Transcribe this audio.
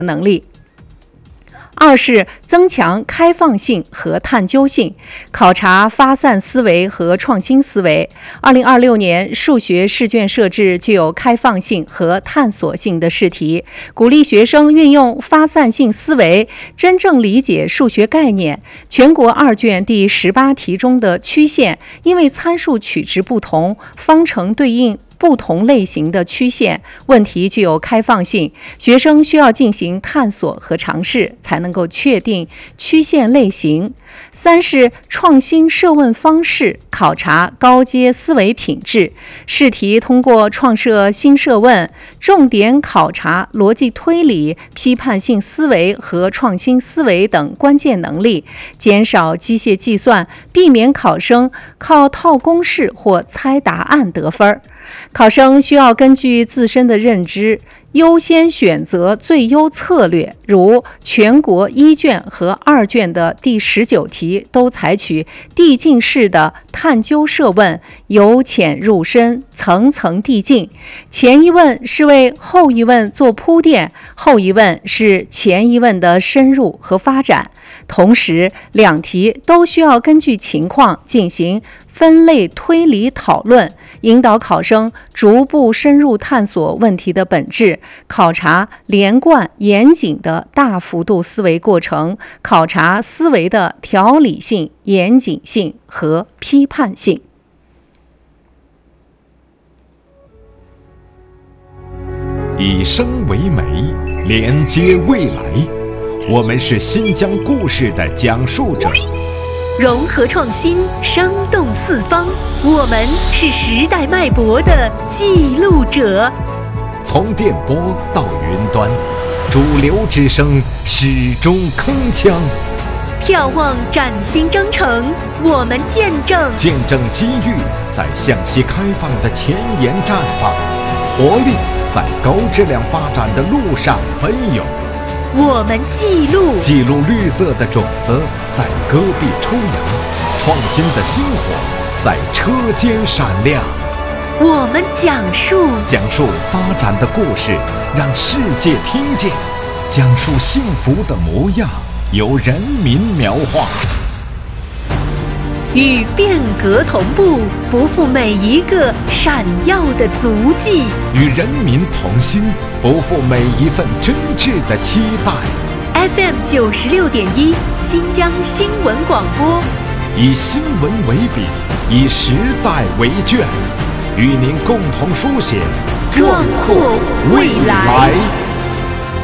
能力。二是增强开放性和探究性，考察发散思维和创新思维。2026年数学试卷设置具有开放性和探索性的试题，鼓励学生运用发散性思维，真正理解数学概念。全国2卷第18题中的曲线，因为参数取值不同，方程对应不同类型的曲线，问题具有开放性，学生需要进行探索和尝试，才能够确定曲线类型。三是创新设问方式，考察高阶思维品质。试题通过创设新设问，重点考察逻辑推理、批判性思维和创新思维等关键能力，减少机械计算，避免考生靠套公式或猜答案得分。考生需要根据自身的认知，优先选择最优策略，如全国1卷和2卷的第19题都采取递进式的探究设问，由浅入深，层层递进。前一问是为后一问做铺垫，后一问是前一问的深入和发展。同时，2题都需要根据情况进行分类推理讨论，引导考生逐步深入探索问题的本质，考察连贯严谨的大幅度思维过程，考察思维的条理性、严谨性和批判性。 以声为媒，连接未来。我们是新疆故事的讲述者， 融合创新，生动四方。我们是时代脉搏的记录者。 从电波到云端，主流之声始终铿锵。 眺望崭新征程，我们见证机遇在向西开放的前沿绽放，活力在高质量发展的路上奔涌。 我们记录绿色的种子在戈壁抽芽，创新的星火在车间闪亮。 我们讲述发展的故事，让世界听见；讲述幸福的模样，由人民描画。 与变革同步，不负每一个闪耀的足迹； 与人民同心，不负每一份真挚的期待。 FM 96.1新疆新闻广播， 以新闻为笔，以时代为卷，与您共同书写壮阔未来。